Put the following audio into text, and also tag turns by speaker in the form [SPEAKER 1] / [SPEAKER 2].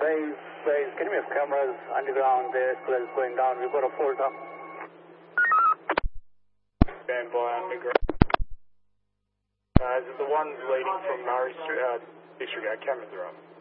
[SPEAKER 1] Base, can you have cameras underground? The escalator is going down. We've got a fault up.
[SPEAKER 2] Stand by underground. Is it the ones leading from Murray Street? Disregard, cameras are up.